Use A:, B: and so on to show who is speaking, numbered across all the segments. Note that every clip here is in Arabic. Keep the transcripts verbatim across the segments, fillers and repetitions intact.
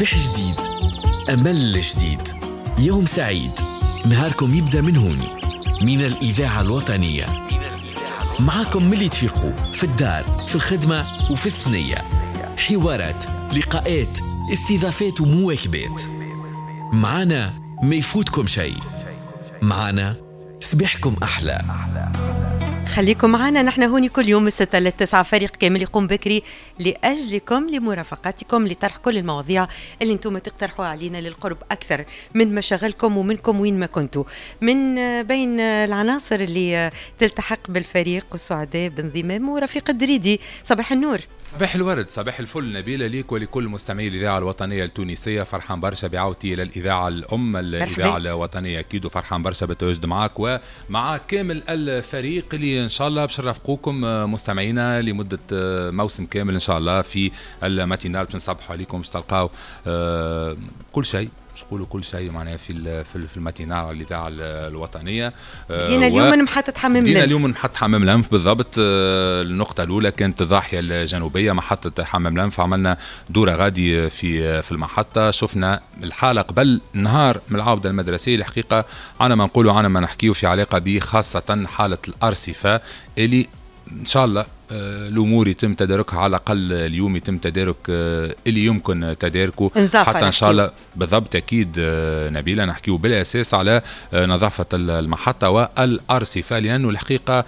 A: صباح جديد، أمل جديد، يوم سعيد، نهاركم يبدأ من هون، من الإذاعة الوطنية. معاكم ملي تفيقوا في الدار، في الخدمة وفي الثنية. حوارات، لقاءات، استضافات ومواكبات. معانا ما يفوتكم شيء، معانا صباحكم أحلى.
B: خليكم معنا، نحن هوني كل يوم من ستة للتسعة، فريق كامل يقوم بكري لأجلكم، لمرافقتكم، لطرح كل المواضيع اللي انتم تقترحوا علينا للقرب أكثر من مشاغلكم ومنكم وين ما كنتوا. من بين العناصر اللي تلتحق بالفريق والسعداء بانضمامه رفيق الدريدي. صباح النور.
C: صباح الورد، صباح الفل نبيلة ليك ولكل مستمعي الإذاعة الوطنية التونسية. فرحان برشا بعودتي إلى الإذاعة الأم، الإذاعة الوطنية أكيد، وفرحان برشا بالتواجد معك ومع كامل الفريق اللي إن شاء الله باش نرافقوكم مستمعينا لمدة موسم كامل إن شاء الله في الماتينال. باش نصبحوا عليكم، باش تلقاو كل شيء، مش نقولوا كل شيء معناها في في الماتينال على الإذاعة الوطنية.
B: بدينا اليوم من محطة حمام لنف.
C: بدينا اليوم من محطة حمام لنف بالضبط. النقطة الأولى كانت الضاحية الجنوبية، محطة حمام لنف. عملنا دورة غادي في في المحطة، شفنا الحالة قبل نهار من العودة المدرسية. الحقيقة أنا ما نقولوا أنا ما نحكيه في علاقة بخاصة حالة الأرصفة اللي إن شاء الله الأمور يتم تداركها، على الأقل اليوم يتم تدارك اللي يمكن تداركه حتى إن شاء الله. بالضبط أكيد نبيلة، نحكيه بالأساس على نظافة المحطة والأرصفة، لأنه الحقيقة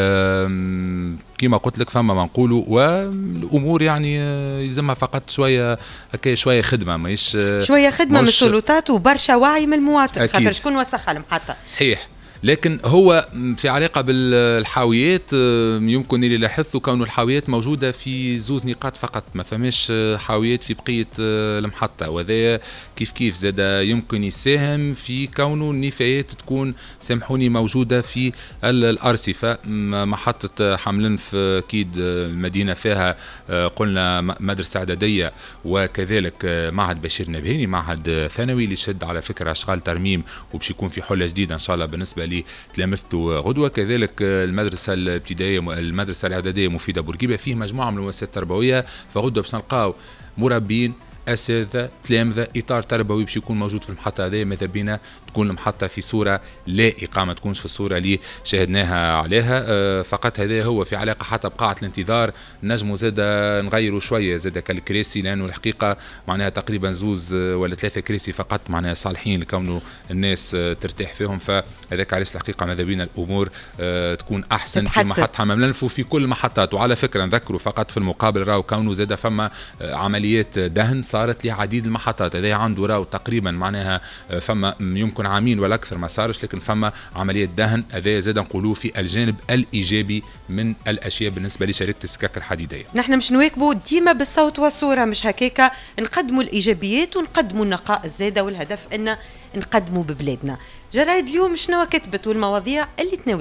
C: كما قلت لك فما ما نقولوا، والأمور يعني يلزمها فقط شوية شوية خدمة، ماهيش
B: شوية خدمة من السلطات وبرشا وعي من المواطن، خاطر شكون وسخها المحطة.
C: صحيح، لكن هو في علاقة بالحاويات يمكن اللي لاحظته كون الحاويات موجودة في زوز نقاط فقط، ما فماش حاويات في بقية المحطة، وذا كيف كيف زاد يمكن يساهم في كونه النفايات تكون سامحوني موجودة في الأرصفة. محطة حملنف أكيد المدينة فيها قلنا مدرسة إعدادية وكذلك معهد بشير نبهاني، معهد ثانوي اللي شد على فكرة أشغال ترميم وبش يكون في حلة جديدة إن شاء الله بالنسبة تلامذته غدوة. كذلك المدرسة الابتدائية المدرسة الإعدادية مفيدة بورقيبة، فيه مجموعة من المؤسسات التربوية، فغدوة باش نلقاو مربين، أساتذة، تلامذة، إطار تربوي باش يكون موجود في المحطة هذه. ماذا بينا تكون المحطة في صورة لائقة، ما تكونش في الصورة اللي شاهدناها عليها. أه فقط هذا هو في علاقة حتى بقاعة الانتظار. نجموا زاد نغيروا شوية زاد كالكراسي، لأنه الحقيقة معناها تقريبا زوز ولا ثلاثة كراسي فقط معناها صالحين لكونه الناس ترتاح فيهم. فهذاك علاش الحقيقة ماذا بينا الأمور أه تكون أحسن تتحسن في محطة حمام لنف وفي كل المحطات. وعلى فكرة نذكروا فقط في المقابل راهو كونه زاد فما عمليات دهن صارت لعديد المحطات. هذا عنده راهو تقريبا معناها فما يمكن عامين ولا اكثر ما صارش، لكن فما عمليه دهن. هذا زاد نقولوه في الجانب الايجابي من الاشياء بالنسبه لشركه السكك الحديديه.
B: نحن مش نواكبوا ديما بالصوت والصوره، مش هكاكا، نقدموا الايجابيات ونقدموا النقاء الزاده، والهدف ان نقدموا ببلادنا. جرايد اليوم شنو كتبت والمواضيع اللي تناولت